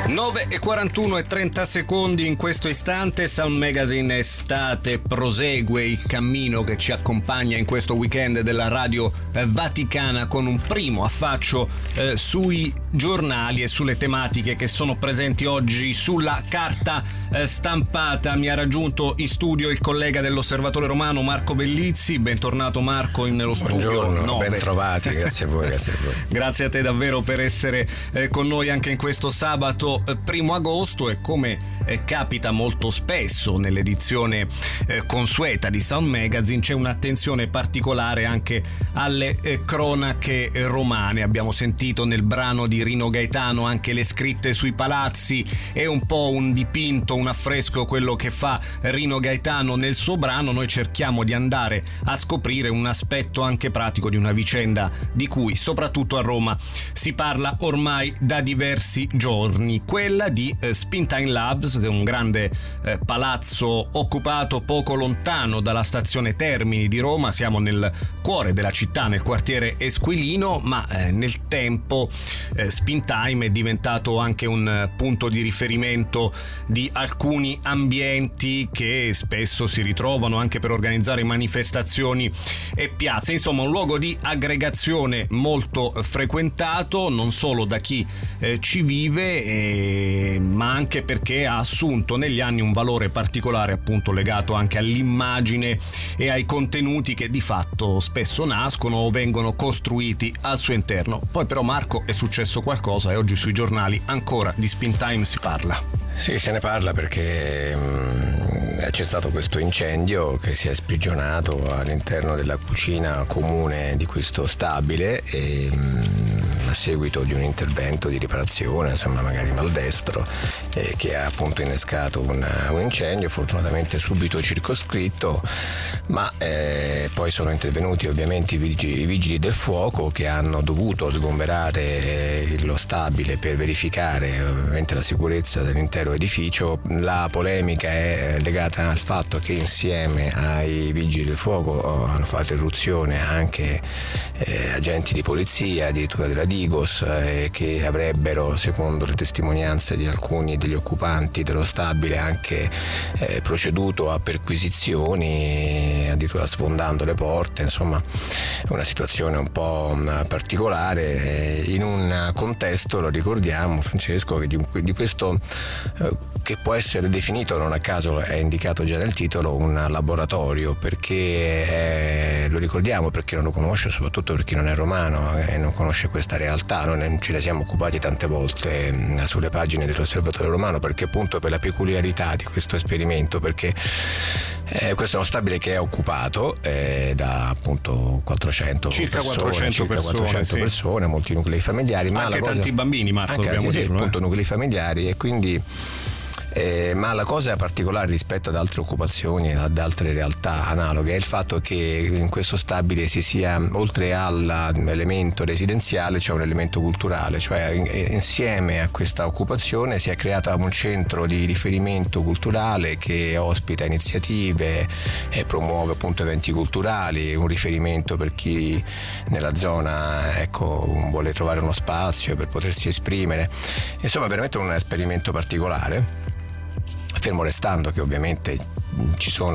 9:41 e 30 secondi in questo istante. Sound Magazine Estate prosegue il cammino che ci accompagna in questo weekend della Radio Vaticana con un primo affaccio sui giornali e sulle tematiche che sono presenti oggi sulla carta stampata. Mi ha raggiunto in studio il collega dell'Osservatore Romano Marco Bellizzi. Bentornato Marco nello studio. Buongiorno, ben trovati, grazie a voi. Grazie a te davvero per essere con noi anche in questo sabato 1 agosto e come capita molto spesso nell'edizione consueta di Sound Magazine c'è un'attenzione particolare anche alle cronache romane. Abbiamo sentito nel brano di Rino Gaetano anche le scritte sui palazzi, è un po' un dipinto, un affresco quello che fa Rino Gaetano nel suo brano. Noi cerchiamo di andare a scoprire un aspetto anche pratico di una vicenda di cui soprattutto a Roma si parla ormai da diversi giorni, quella di Spintime Labs, che è un grande palazzo occupato poco lontano dalla stazione Termini di Roma. Siamo nel cuore della città, nel quartiere Esquilino, ma nel tempo Spintime è diventato anche un punto di riferimento di alcuni ambienti che spesso si ritrovano anche per organizzare manifestazioni e piazze. Insomma, un luogo di aggregazione molto frequentato non solo da chi ci vive, ma anche perché ha assunto negli anni un valore particolare, appunto legato anche all'immagine e ai contenuti che di fatto spesso nascono o vengono costruiti al suo interno. Poi però, Marco, è successo qualcosa e oggi sui giornali ancora di Spintime si parla. Sì, se ne parla perché c'è stato questo incendio che si è sprigionato all'interno della cucina comune di questo stabile e a seguito di un intervento di riparazione, insomma magari maldestro, che ha appunto innescato un incendio fortunatamente subito circoscritto, ma poi sono intervenuti ovviamente i vigili del fuoco che hanno dovuto sgomberare lo stabile per verificare ovviamente la sicurezza dell'intero edificio. La polemica è legata al fatto che insieme ai vigili del fuoco hanno fatto irruzione anche agenti di polizia, addirittura della Digos, che avrebbero, secondo le testimonianze di alcuni degli occupanti dello stabile, anche proceduto a perquisizioni, addirittura sfondando le porte. Insomma, una situazione un po' particolare in un contesto, lo ricordiamo Francesco, di questo che può essere definito, non a caso è indicato già nel titolo, un laboratorio, perché lo ricordiamo per chi non lo conosce, soprattutto per chi non è romano e non conosce questa realtà. Noi ce ne siamo occupati tante volte sulle pagine dell'Osservatore Romano, perché appunto per la peculiarità di questo esperimento, perché questo è uno stabile che è occupato da appunto 400 persone, molti nuclei familiari, ma anche tanti bambini, Marco, anche dobbiamo dirlo, appunto nuclei familiari, e quindi ma la cosa particolare rispetto ad altre occupazioni, ad altre realtà analoghe, è il fatto che in questo stabile si sia, oltre all'elemento residenziale, c'è un elemento culturale, cioè insieme a questa occupazione si è creato un centro di riferimento culturale che ospita iniziative e promuove appunto eventi culturali, un riferimento per chi nella zona vuole trovare uno spazio per potersi esprimere. Insomma, veramente un esperimento particolare, fermo restando che ovviamente ci sono